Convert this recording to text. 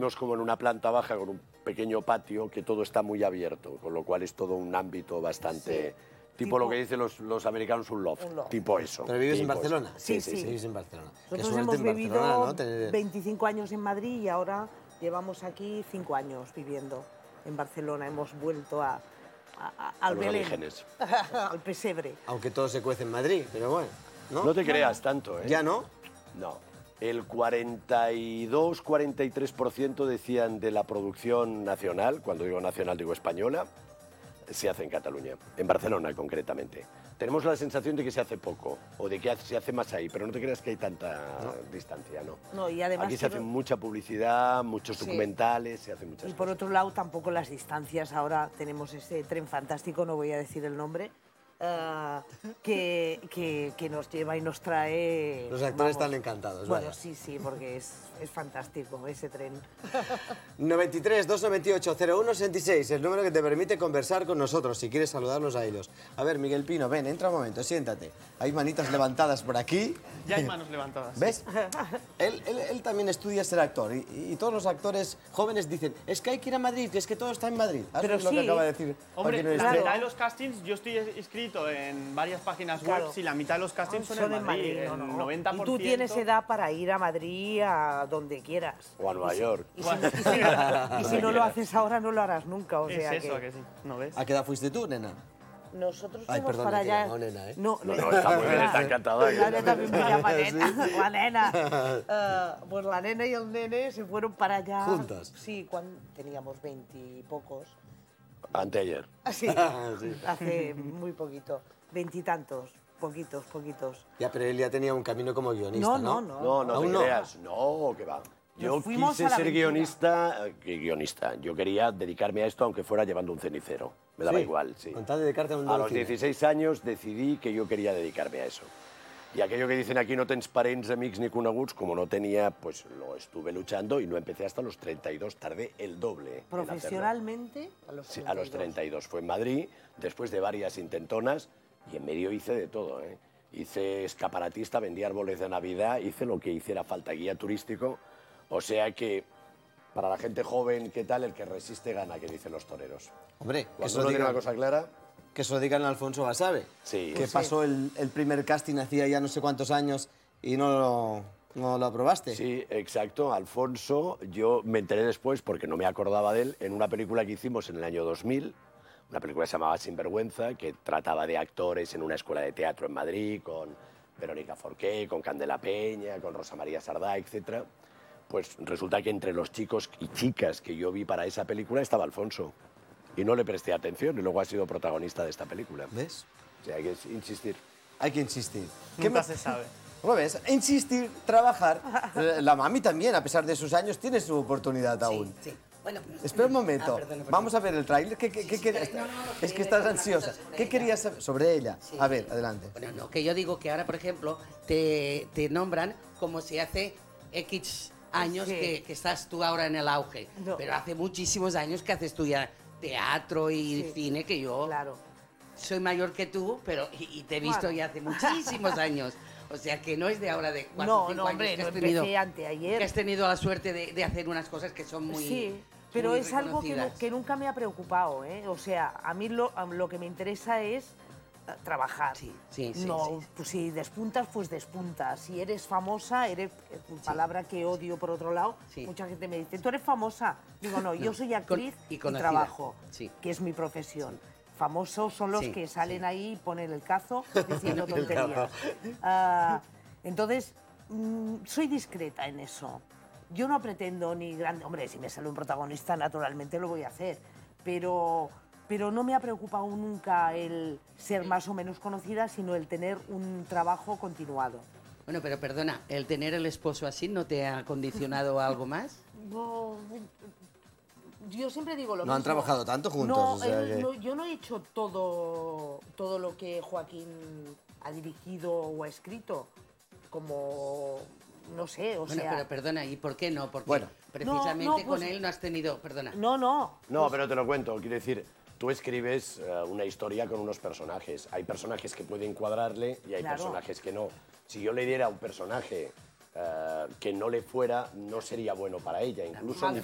vivimos como en una planta baja con un pequeño patio que todo está muy abierto, con lo cual es todo un ámbito bastante... Sí. Tipo lo que dicen los americanos, un loft. Tipo eso. ¿Pero vives en tipo Barcelona? eso. Sí, sí. Vives en Barcelona. Qué Nosotros suerte hemos en Barcelona, vivido ¿no? Tener- 25 años en Madrid y ahora llevamos aquí 5 años viviendo en Barcelona. Hemos vuelto al los Belén, orígenes. al pesebre. Aunque todo se cuece en Madrid, pero bueno. No te creas tanto, ¿eh? ¿Ya no? No. El 42-43% decían de la producción nacional, cuando digo nacional digo española, se hace en Cataluña, en Barcelona concretamente. Tenemos la sensación de que se hace poco, o de que se hace más ahí, pero no te creas que hay tanta distancia, ¿no? No, y además Aquí se hace mucha publicidad, muchos documentales, se hace muchas Y por cosas. otro lado, tampoco las distancias. Ahora tenemos ese tren fantástico, no voy a decir el nombre, que nos lleva y nos trae... Los actores están encantados, Bueno, vaya. sí, sí, porque es fantástico ese tren. 93 298 0166, el número que te permite conversar con nosotros, si quieres saludarlos a ellos. A ver, Miguel Pino, ven, entra un momento, siéntate. Hay manitas levantadas por aquí. Ya hay manos levantadas. ¿Ves? Él también estudia ser actor y todos los actores jóvenes dicen, es que hay que ir a Madrid, que es que todo está en Madrid. ¿Has Pero visto lo que sí. acaba de decir? Hombre, Joaquín la Orestes? mitad de los castings, yo estoy inscrito en varias páginas Claro. web y la mitad de los castings son en Madrid. no, no. El 90%. Y tú tienes edad para ir a Madrid a donde quieras. O a Nueva York. Y si no lo haces ahora, no lo harás nunca. O sea Es eso, que... que sí. ¿No ves? ¿A qué edad fuiste tú, nena? Nosotros Ay, fuimos perdón, para que allá. no, nena, ¿eh? No, No, está muy bien, está encantada. La nena también me llama nena. La nena. Pues la nena y el nene se fueron para allá. ¿Juntos? Sí, cuando teníamos 20 y pocos. Anteayer. Sí, hace muy poquito. 20 y tantos. Poquitos. Ya, pero él ya tenía un camino como guionista, No, ¿no? no, no. No, no ¿Aún te no? creas. No, que va. Yo Nos fuimos quise a la ser aventura. guionista. Yo quería dedicarme a esto aunque fuera llevando un cenicero. Me daba Sí, igual, sí. con tal de dedicarte a un A los cine. 16 años decidí que yo quería dedicarme a eso. Y aquello que dicen aquí no tens parents, amics ni coneguts, como no tenía, pues lo estuve luchando y no empecé hasta los 32, tardé el doble en hacerlo. Profesionalmente, a los 32. Sí, a los 32. Fue en Madrid, después de varias intentonas, y en medio hice de todo, ¿eh? Hice escaparatista, vendí árboles de Navidad, hice lo que hiciera falta, guía turístico. O sea que, para la gente joven, ¿qué tal? El que resiste gana, que dicen los toreros. Hombre, que Cuando eso uno tiene diga- una cosa clara, que eso lo digan a Alfonso Basabe. Sí. Que pasó el primer casting hacía ya no sé cuántos años y no lo aprobaste. sí, exacto. Alfonso, yo me enteré después, porque no me acordaba de él, en una película que hicimos en el año 2000, una película que se llamaba Sinvergüenza, que trataba de actores en una escuela de teatro en Madrid, con Verónica Forqué, con Candela Peña, con Rosa María Sardá, etc. Pues resulta que entre los chicos y chicas que yo vi para esa película estaba Alfonso. Y no le presté atención, y luego ha sido protagonista de esta película. ¿Ves? O sea, hay que insistir. Hay que insistir. Nunca se sabe. ¿Lo ves? Insistir, trabajar. La mami también, a pesar de sus años, tiene su oportunidad aún. Sí. Bueno, Espera un momento. perdona. Vamos a ver el tráiler. Es que estás ansiosa. ¿Qué querías saber sobre ella? Sí. A ver, adelante. Bueno, no, que yo digo que ahora, por ejemplo, te nombran como si hace X años Sí. que estás tú ahora en el auge. No. Pero hace muchísimos años que haces tú ya teatro y Sí. cine, que yo Claro. soy mayor que tú, pero y te he visto Bueno. ya hace muchísimos años. O sea, que no es de ahora de 4 No, o 5 no, años hombre, que no has tenido, empecé anteayer. que has tenido la suerte de hacer unas cosas que son muy Sí, pero muy es algo reconocidas. que nunca me ha preocupado, ¿eh? O sea, a mí lo que me interesa es trabajar. Sí. No, pues si despuntas, pues despuntas. Si eres famosa, eres... Palabra que odio por otro lado. Sí. Mucha gente me dice, ¿tú eres famosa? Digo, no, yo soy actriz y y conocida. trabajo, Sí. que es mi profesión. Famosos son los Sí, que salen sí. ahí y ponen el cazo diciendo tonterías. Ah, entonces, soy discreta en eso. Yo no pretendo ni grande... Hombre, si me sale un protagonista, naturalmente lo voy a hacer. Pero no me ha preocupado nunca el ser más o menos conocida, sino el tener un trabajo continuado. Bueno, pero perdona, ¿el tener el esposo así no te ha condicionado a algo más? No, yo siempre digo lo mismo. No han trabajado tanto juntos, No, o sea que- no, yo no he hecho todo lo que Joaquín ha dirigido o ha escrito, como, no sé, o Bueno, sea... pero perdona, ¿y por qué no? Porque Bueno. precisamente No, pues- con él no has tenido... Perdona. No, no. No, pero te lo cuento. Quiero decir, tú escribes una historia con unos personajes. Hay personajes que pueden cuadrarle y hay Claro. personajes que no. Si yo le diera un personaje que no le fuera, no sería bueno para ella. Incluso Más ni